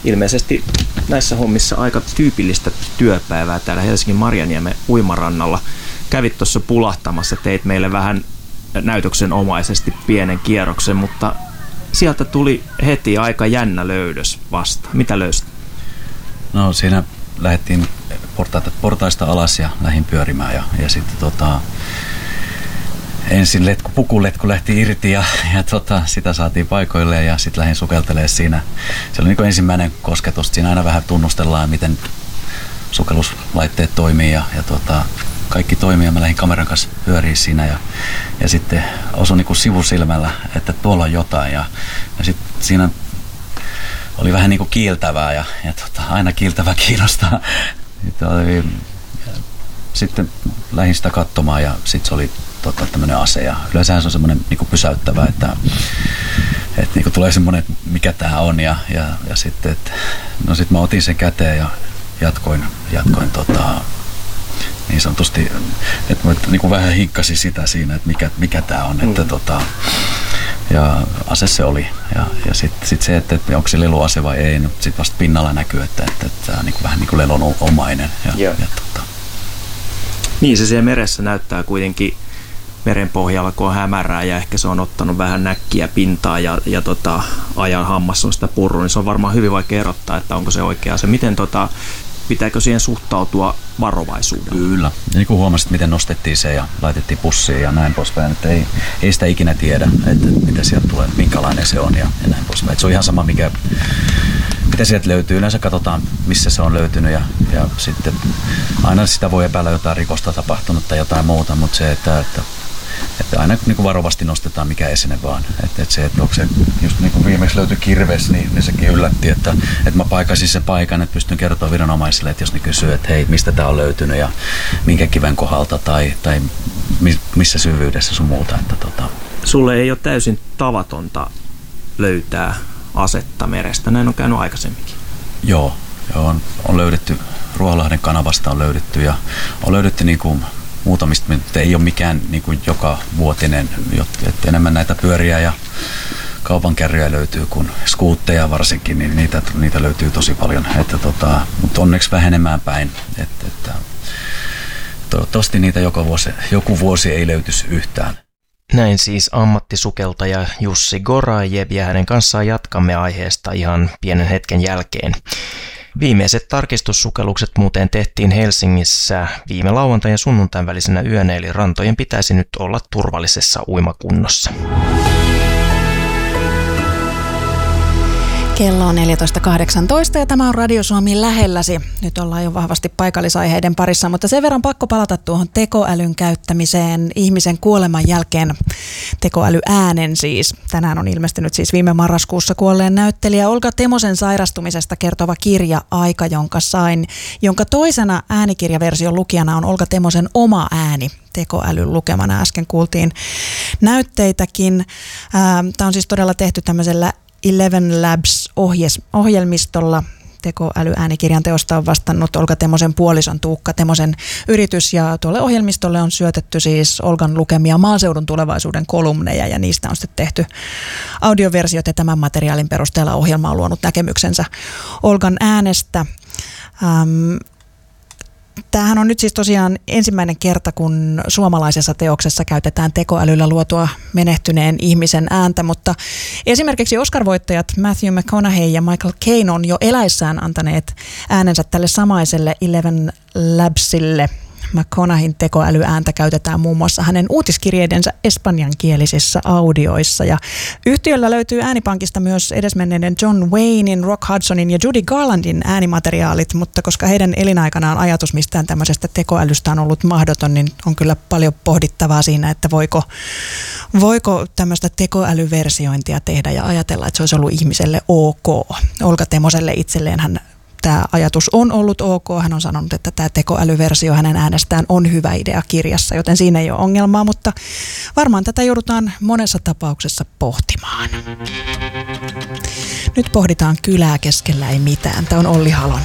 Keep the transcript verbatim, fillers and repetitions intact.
ilmeisesti näissä hommissa aika tyypillistä työpäivää täällä Helsingin Marjaniemen uimarannalla. Kävit tuossa pulahtamassa, teit meille vähän näytöksenomaisesti pienen kierroksen, mutta sieltä tuli heti aika jännä löydös vasta. Mitä löysit? No siinä lähdettiin portaista, portaista alas ja lähdin pyörimään ja, ja sitten tota, ensin letku, pukuletku lähti irti ja, ja tota, sitä saatiin paikoilleen ja sitten lähdin sukeltelemaan siinä. Se oli niin kuin ensimmäinen kosketus. Siinä aina vähän tunnustellaan, miten sukelluslaitteet toimii ja, ja tota, kaikki toimii ja mä lähdin kameran kanssa pyöriä siinä ja, ja sitten osui niin kuin sivusilmällä, että tuolla on jotain ja, ja sitten siinä oli vähän niin kuin kiiltävää ja, ja tota, aina kiiltävää kiinnostaa. Oli, sitten lähdin sitä katsomaan ja sitten se oli tota, tämmöinen ase ja yleensä se on semmoinen niin kuin pysäyttävä, että, että niin kuin tulee semmoinen, että mikä tää on ja, ja, ja sitten, että, no sitten mä otin sen käteen ja jatkoin, jatkoin tota, niin sanotusti, että mä niin kuin vähän hinkkasin sitä siinä, että mikä, mikä tää on, mm. että tota, ja ase se oli. Ja, ja sitten sit se, että, että onko se leluase vai ei, no sitten vasta pinnalla näkyy, että, että, että tämä on niin kuin, vähän niin kuin lelon omainen. Ja, ja, tota. Niin se siellä meressä näyttää kuitenkin meren pohjalla, kun on hämärää ja ehkä se on ottanut vähän näkkiä pintaa ja, ja tota, ajan hammas on sitä purru, niin se on varmaan hyvin vaikea erottaa, että onko se oikea ase. Miten tota, pitääkö siihen suhtautua varovaisuudella? Kyllä. Ja niin kuin huomasit, miten nostettiin se ja laitettiin pussiin ja näin poispäin, että ei, ei sitä ikinä tiedä, että mitä sieltä tulee, minkälainen se on ja, ja näin poispäin. Että se on ihan sama, mikä, mitä sieltä löytyy. Yleensä katsotaan, missä se on löytynyt ja, ja sitten aina sitä voi epäillä jotain rikosta tapahtunut tai jotain muuta, mutta se, että, että Että aina niin kuin varovasti nostetaan mikä esine vaan. Että, että se, että onko se, just niin kuin viimeksi löytyi kirves, niin, niin sekin yllätti, että, että mä paikasin sen paikan, että pystyn kertoa viranomaisille, että jos ne kysyy, että hei, mistä tää on löytynyt ja minkä kiven kohdalta tai, tai missä syvyydessä sun muuta. Että, tota. Sulle ei ole täysin tavatonta löytää asetta merestä, näin on käynyt aikaisemminkin. Joo, joo on, on löydetty, Ruoholahden kanavasta on löydetty ja on löydetty niin kuin muutamista, mutta ei ole mikään niin kuin joka vuotinen, että enemmän näitä pyöriä ja kaupankärryjä löytyy kuin skuutteja varsinkin, niin niitä, niitä löytyy tosi paljon, että tota, mutta onneksi vähenemään päin, että, että toivottavasti niitä joka vuosi, joku vuosi ei löytyisi yhtään. Näin siis ammattisukeltaja Jussi Gorajev ja hänen kanssaan jatkamme aiheesta ihan pienen hetken jälkeen. Viimeiset tarkistussukellukset muuten tehtiin Helsingissä viime lauantain ja sunnuntain välisenä yönä, eli rantojen pitäisi nyt olla turvallisessa uimakunnossa. Kello on neljätoista kahdeksantoista ja tämä on Radio Suomi lähelläsi. Nyt ollaan jo vahvasti paikallisaiheiden parissa, mutta sen verran pakko palata tuohon tekoälyn käyttämiseen ihmisen kuoleman jälkeen. Tekoälyäänen siis. Tänään on ilmestynyt siis viime marraskuussa kuolleen näyttelijä Olga Temosen sairastumisesta kertova kirja Aika, jonka sain, jonka toisena äänikirjaversion lukijana on Olga Temosen oma ääni tekoälyn lukemana. Äsken kuultiin näytteitäkin. Tämä on siis todella tehty tämmöisellä Eleven Labs-ohjelmistolla. Tekoälyäänikirjan teosta on vastannut Olga Temosen puolison Tuukka Temosen yritys, ja tuolle ohjelmistolle on syötetty siis Olgan lukemia maaseudun tulevaisuuden kolumneja, ja niistä on sitten tehty audioversiot, ja tämän materiaalin perusteella ohjelma on luonut näkemyksensä Olgan äänestä. Ähm, Tämähän on nyt siis tosiaan ensimmäinen kerta, kun suomalaisessa teoksessa käytetään tekoälyllä luotua menehtyneen ihmisen ääntä, mutta esimerkiksi Oscar-voittajat Matthew McConaughey ja Michael Caine on jo eläissään antaneet äänensä tälle samaiselle Eleven Labsille. McConaugheyn tekoälyääntä käytetään muun muassa hänen uutiskirjeidensä espanjankielisissä audioissa. Ja yhtiöllä löytyy äänipankista myös edesmenneiden John Waynein, Rock Hudsonin ja Judy Garlandin äänimateriaalit, mutta koska heidän elinaikanaan ajatus mistään tämmöisestä tekoälystä on ollut mahdoton, niin on kyllä paljon pohdittavaa siinä, että voiko, voiko tämmöistä tekoälyversiointia tehdä ja ajatella, että se olisi ollut ihmiselle ok. Olga Temoselle itselleen hän tämä ajatus on ollut ok. Hän on sanonut, että tämä tekoälyversio hänen äänestään on hyvä idea kirjassa, joten siinä ei ole ongelmaa, mutta varmaan tätä joudutaan monessa tapauksessa pohtimaan. Nyt pohditaan kylää keskellä ei mitään. Tämä on Olli Halonen.